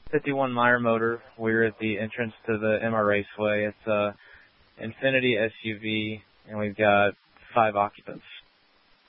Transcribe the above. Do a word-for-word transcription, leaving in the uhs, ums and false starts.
fifty-one Meyer motor. We're at the entrance to the M R Raceway. It's a Infiniti S U V, and we've got five occupants.